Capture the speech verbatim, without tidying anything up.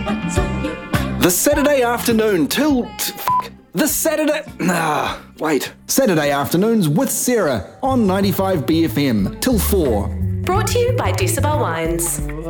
The Saturday afternoon till... T- f- the Saturday... Ah, wait. Saturday afternoons with Sarah on ninety-five B F M till four. Brought to you by Decibel Wines.